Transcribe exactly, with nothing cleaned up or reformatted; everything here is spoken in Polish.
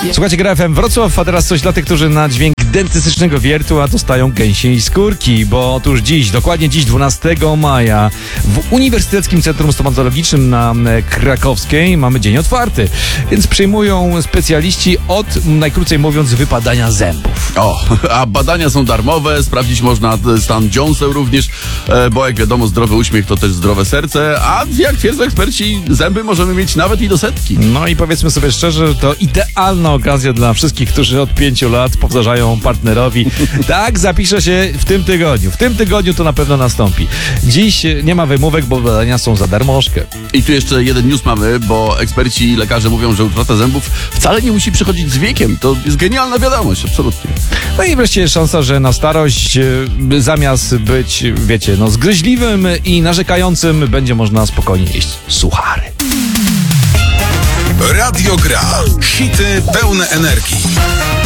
Słuchajcie, Gra F M Wrocław, a teraz coś dla tych, którzy na dźwięk dentystycznego wiertła dostają gęsiej skórki, bo otóż dziś, dokładnie dziś, dwunastego maja, w Uniwersyteckim Centrum Stomatologicznym na Krakowskiej mamy dzień otwarty, więc przyjmują specjaliści od, najkrócej mówiąc, wypadania zębów. O, a badania są darmowe, sprawdzić można stan dziąseł również, bo jak wiadomo, zdrowy uśmiech to też zdrowe serce, a jak twierdzą eksperci, zęby możemy mieć nawet i do setki. No i powiedzmy sobie szczerze, to idealna okazja dla wszystkich, którzy od pięciu lat powtarzają partnerowi: tak, zapiszę się w tym tygodniu. W tym tygodniu to na pewno nastąpi. Dziś nie ma wymówek, bo badania są za darmożkę. I tu jeszcze jeden news mamy, bo eksperci i lekarze mówią, że utrata zębów wcale nie musi przychodzić z wiekiem. To jest genialna wiadomość, absolutnie. No i wreszcie jest szansa, że na starość y, zamiast być, wiecie, no zgryźliwym i narzekającym, będzie można spokojnie jeść suchary. Radio Gra. Hity pełne energii.